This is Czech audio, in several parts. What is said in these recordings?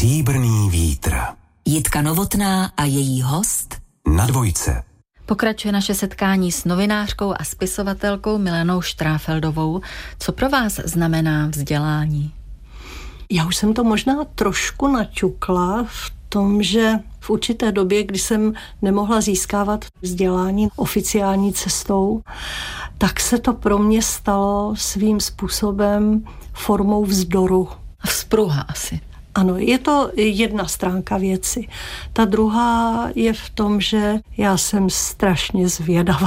Stříbrný vítr. Jitka Novotná a její host Na Dvojce. Pokračuje naše setkání s novinářkou a spisovatelkou Milenou Štráfeldovou. Co pro vás znamená vzdělání? Já už jsem to možná trošku naťukla v tom, že v určité době, kdy jsem nemohla získávat vzdělání oficiální cestou, tak se to pro mě stalo svým způsobem formou vzdoru. Vzpruha asi. Ano, je to jedna stránka věci. Ta druhá je v tom, že já jsem strašně zvědavá.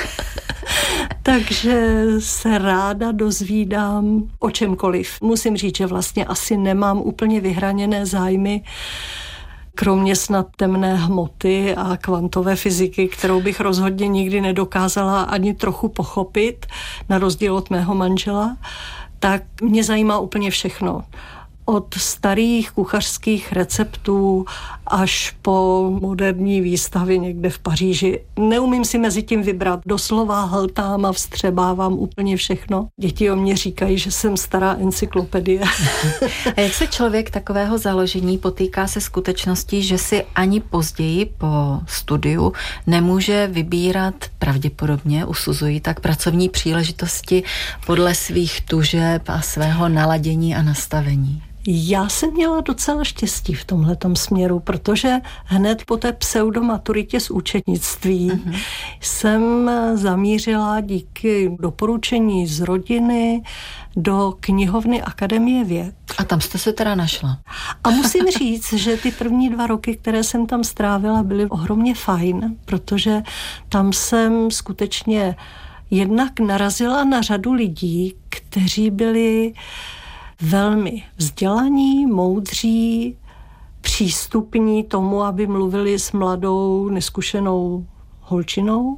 Takže se ráda dozvídám o čemkoliv. Musím říct, že vlastně asi nemám úplně vyhraněné zájmy, kromě snad temné hmoty a kvantové fyziky, kterou bych rozhodně nikdy nedokázala ani trochu pochopit, na rozdíl od mého manžela, tak mě zajímá úplně všechno. Od starých kuchařských receptů až po moderní výstavy někde v Paříži. Neumím si mezi tím vybrat. Doslova hltám a vstřebávám úplně všechno. Děti o mě říkají, že jsem stará encyklopedie. A jak se člověk takového založení potýká se skutečností, že si ani později po studiu nemůže vybírat, pravděpodobně usuzují tak, pracovní příležitosti podle svých tužeb a svého naladění a nastavení? Já jsem měla docela štěstí v tomhletom směru, protože hned po té pseudomaturitě z účetnictví jsem zamířila díky doporučení z rodiny do knihovny Akademie věd. A tam jste se teda našla. A musím říct, že ty první 2 roky, které jsem tam strávila, byly ohromně fajn, protože tam jsem skutečně jednak narazila na řadu lidí, kteří byli velmi vzdělaní, moudří, přístupní tomu, aby mluvili s mladou, neskušenou holčinou.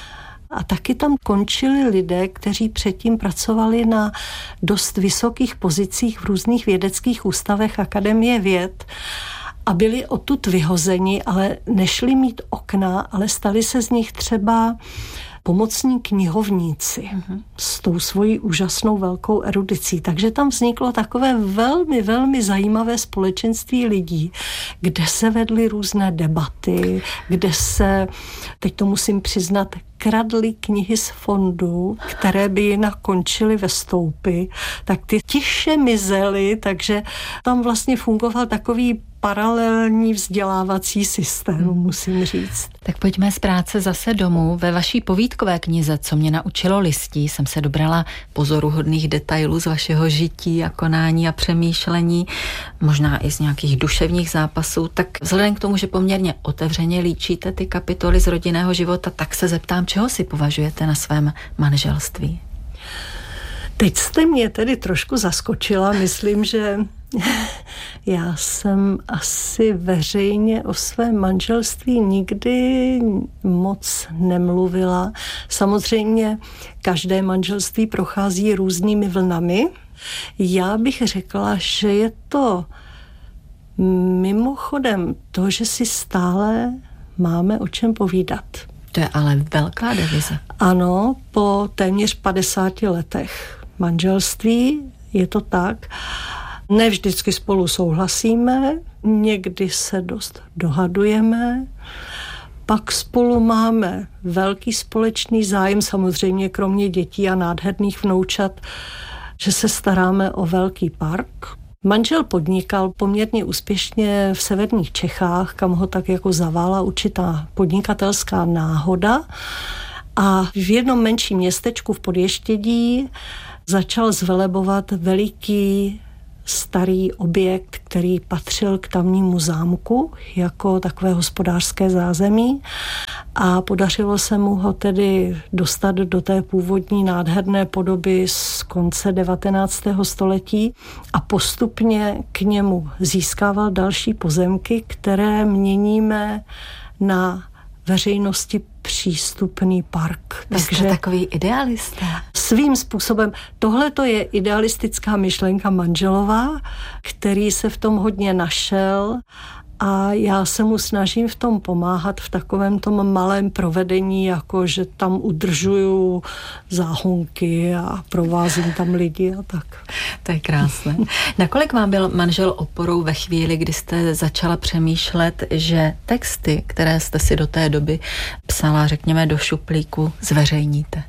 A taky tam končili lidé, kteří předtím pracovali na dost vysokých pozicích v různých vědeckých ústavech Akademie věd a byli odtud vyhozeni, ale nešli mít okna, ale stali se z nich třeba pomocní knihovníci s tou svojí úžasnou velkou erudicí. Takže tam vzniklo takové velmi, velmi zajímavé společenství lidí, kde se vedly různé debaty, kde se, teď to musím přiznat, kradly knihy z fondu, které by jinak končily ve stoupy, tak ty tiše mizely, takže tam vlastně fungoval takový paralelní vzdělávací systém, musím říct. Tak pojďme z práce zase domů. Ve vaší povídkové knize Co mě naučilo listí jsem se dobrala pozoruhodných detailů z vašeho žití a konání a přemýšlení, možná i z nějakých duševních zápasů. Tak vzhledem k tomu, že poměrně otevřeně líčíte ty kapitoly z rodinného života, tak se zeptám, čeho si považujete na svém manželství? Teď jste mě tedy trošku zaskočila. Myslím, že já jsem asi veřejně o svém manželství nikdy moc nemluvila. Samozřejmě každé manželství prochází různými vlnami. Já bych řekla, že je to mimochodem to, že si stále máme o čem povídat. To je ale velká devize. Ano, po téměř 50 letech manželství je to tak. Ne vždycky spolu souhlasíme, někdy se dost dohadujeme, pak spolu máme velký společný zájem, samozřejmě kromě dětí a nádherných vnoučat, že se staráme o velký park. Manžel podnikal poměrně úspěšně v severních Čechách, kam ho tak jako zavála určitá podnikatelská náhoda. A v jednom menším městečku v Podještědí začal zvelebovat veliký starý objekt, který patřil k tamnímu zámku jako takové hospodářské zázemí a podařilo se mu ho tedy dostat do té původní nádherné podoby z konce 19. století a postupně k němu získával další pozemky, které měníme na veřejnosti přístupný park. Vy jste takový idealista. Svým způsobem. Tohle to je idealistická myšlenka manželová, který se v tom hodně našel A já se mu snažím v tom pomáhat v takovém tom malém provedení, jako že tam udržuju záhonky a provázím tam lidi a tak. To je krásné. Nakolik vám byl manžel oporou ve chvíli, kdy jste začala přemýšlet, že texty, které jste si do té doby psala, řekněme, do šuplíku, zveřejníte?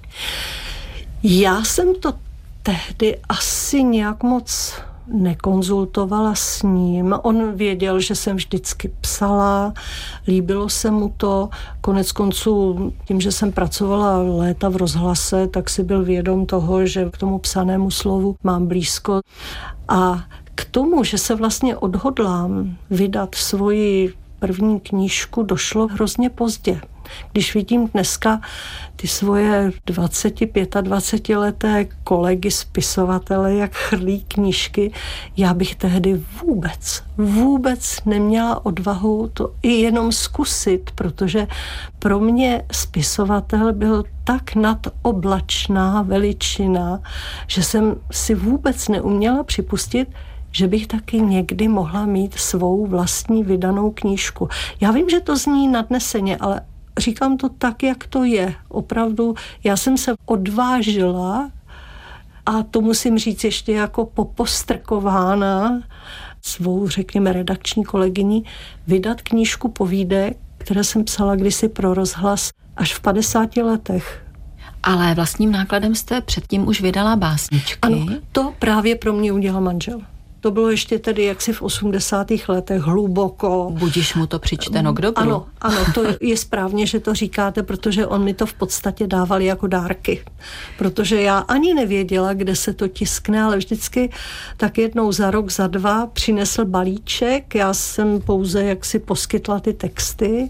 Já jsem to tehdy asi nějak moc nekonzultovala s ním. On věděl, že jsem vždycky psala, líbilo se mu to. Konec konců, tím, že jsem pracovala léta v rozhlase, tak si byl vědom toho, že k tomu psanému slovu mám blízko. A k tomu, že se vlastně odhodlám vydat svoji první knížku, došlo hrozně pozdě. Když vidím dneska ty svoje 25leté kolegy spisovatele, jak chrlí knížky, já bych tehdy vůbec neměla odvahu to i jenom zkusit, protože pro mě spisovatel byl tak nadoblačná veličina, že jsem si vůbec neuměla připustit, že bych taky někdy mohla mít svou vlastní vydanou knížku. Já vím, že to zní nadneseně, ale říkám to tak, jak to je. Opravdu, já jsem se odvážila, a to musím říct ještě jako popostrkována svou, řekněme, redakční kolegyní, vydat knížku povídek, které jsem psala kdysi pro rozhlas až v 50 letech. Ale vlastním nákladem jste předtím už vydala básničky. Ano, to právě pro mě udělal manžel. To bylo ještě tedy jaksi v 80. letech hluboko. Budiž mu to přičteno k dobru. Ano, to je správně, že to říkáte, protože on mi to v podstatě dával jako dárky. Protože já ani nevěděla, kde se to tiskne, ale vždycky tak jednou za rok, za dva přinesl balíček. Já jsem pouze jaksi poskytla ty texty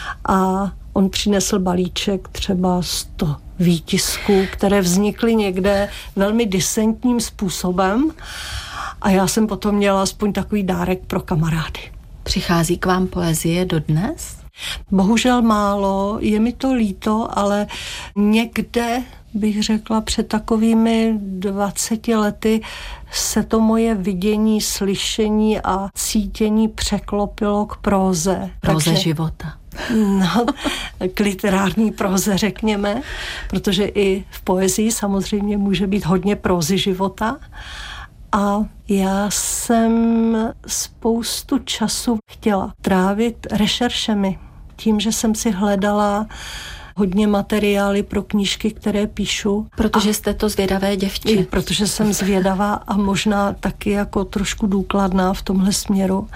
a on přinesl balíček třeba 100 výtisků, které vznikly někde velmi disentním způsobem. A já jsem potom měla aspoň takový dárek pro kamarády. Přichází k vám poezie dodnes? Bohužel málo, je mi to líto, ale někde bych řekla před takovými 20 lety se to moje vidění, slyšení a cítění překlopilo k próze. Próze života. No, k literární próze, řekněme, protože i v poezii samozřejmě může být hodně prózy života. A já jsem spoustu času chtěla trávit rešeršemi. Tím, že jsem si hledala hodně materiály pro knížky, které píšu. Protože jste to zvědavé děvče. Protože jsem zvědavá a možná taky jako trošku důkladná v tomhle směru.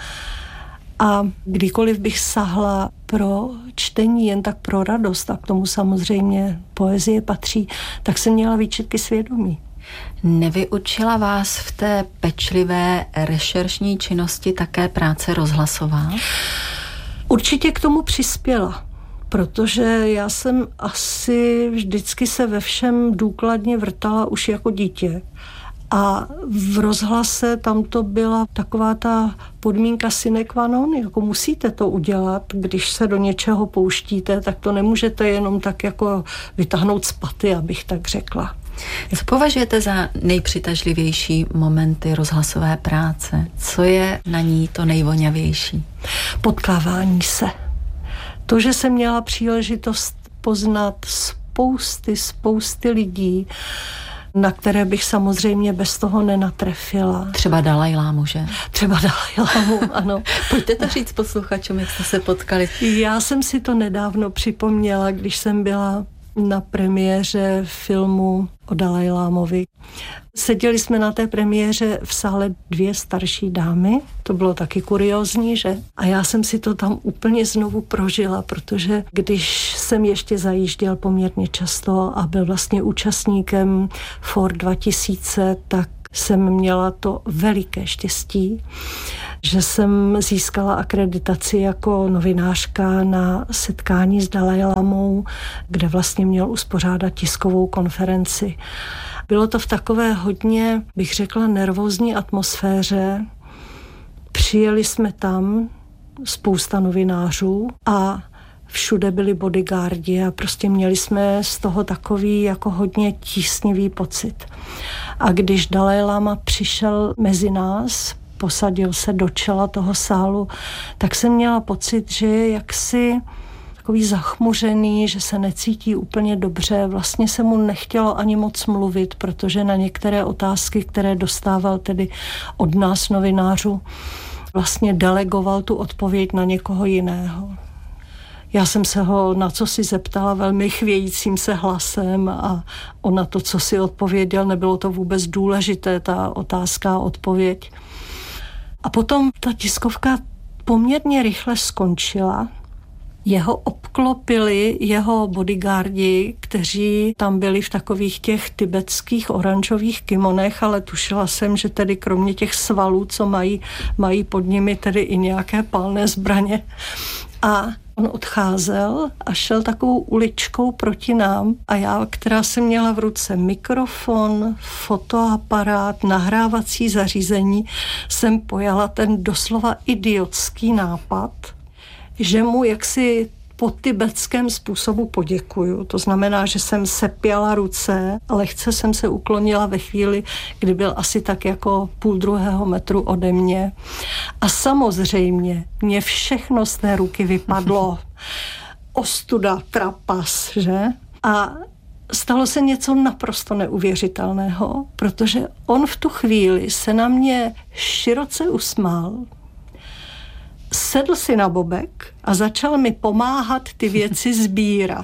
A kdykoliv bych sahla pro čtení jen tak pro radost, a k tomu samozřejmě poezie patří, tak jsem měla výčitky svědomí. Nevyučila vás v té pečlivé rešeršní činnosti také práce rozhlasová? Určitě k tomu přispěla, protože já jsem asi vždycky se ve všem důkladně vrtala už jako dítě. A v rozhlase tam to byla taková ta podmínka sine qua non, jako musíte to udělat, když se do něčeho pouštíte, tak to nemůžete jenom tak jako vytáhnout z paty, abych tak řekla. Co považujete za nejpřitažlivější momenty rozhlasové práce? Co je na ní to nejvoňavější? Potkávání se. To, že jsem měla příležitost poznat spousty lidí, na které bych samozřejmě bez toho nenatrefila. Třeba Dalajlámu, že? Třeba Dalajlámu, ano. Pojďte to říct posluchačům, jak jste se potkali. Já jsem si to nedávno připomněla, když jsem byla na premiéře filmu o Dalajlámovi. Seděli jsme na té premiéře v sále 2 starší dámy, to bylo taky kuriózní, že? A já jsem si to tam úplně znovu prožila, protože když jsem ještě zajížděl poměrně často a byl vlastně účastníkem FOR 2000, tak jsem měla to veliké štěstí, že jsem získala akreditaci jako novinářka na setkání s Dalajlámou, kde vlastně měl uspořádat tiskovou konferenci. Bylo to v takové hodně, bych řekla, nervózní atmosféře. Přijeli jsme tam, spousta novinářů a všude byli bodyguardi a prostě měli jsme z toho takový jako hodně tísnivý pocit. A když Dalajláma přišel mezi nás posadil se do čela toho sálu, tak jsem měla pocit, že je jaksi takový zachmuřený, že se necítí úplně dobře. Vlastně se mu nechtělo ani moc mluvit, protože na některé otázky, které dostával tedy od nás novinářů, vlastně delegoval tu odpověď na někoho jiného. Já jsem se ho na co si zeptala velmi chvějícím se hlasem a on na to, co si odpověděl, nebylo to vůbec důležité, ta otázka a odpověď. A potom ta tiskovka poměrně rychle skončila. Jeho obklopili jeho bodyguardi, kteří tam byli v takových těch tibetských oranžových kimonech, ale tušila jsem, že tedy kromě těch svalů, co mají pod nimi tedy i nějaké palné zbraně. A on odcházel a šel takovou uličkou proti nám a já, která jsem měla v ruce mikrofon, fotoaparát, nahrávací zařízení, jsem pojala ten doslova idiotský nápad, že mu jaksi po tibetském způsobu poděkuju. To znamená, že jsem sepěla ruce a lehce jsem se uklonila ve chvíli, kdy byl asi tak jako 1,5 metru ode mě. A samozřejmě mě všechno z té ruky vypadlo. Ostuda, trapas, že? A stalo se něco naprosto neuvěřitelného, protože on v tu chvíli se na mě široce usmál, sedl si na bobek a začal mi pomáhat ty věci sbírat.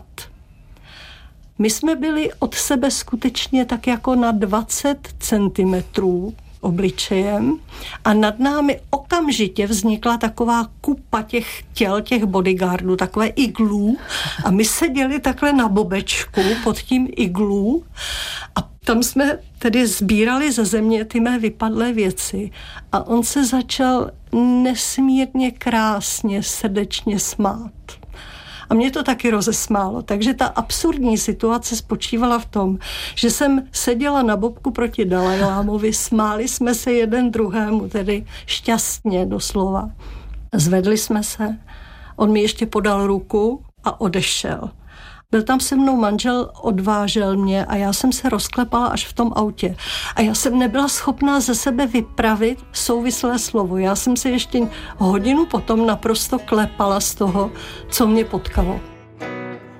My jsme byli od sebe skutečně tak jako na 20 centimetrů obličejem a nad námi okamžitě vznikla taková kupa těch těl, těch bodyguardů, takové iglů a my seděli takhle na bobečku pod tím iglů a tam jsme tedy sbírali ze země ty mé vypadlé věci a on se začal nesmírně krásně, srdečně smát. A mě to taky rozesmálo. Takže ta absurdní situace spočívala v tom, že jsem seděla na bobku proti Dalajlámovi, smáli jsme se jeden druhému, tedy šťastně doslova. Zvedli jsme se, on mi ještě podal ruku a odešel. Byl tam se mnou manžel, odvážel mě a já jsem se rozklepala až v tom autě. A já jsem nebyla schopná ze sebe vypravit souvislé slovo. Já jsem se ještě hodinu potom naprosto klepala z toho, co mě potkalo.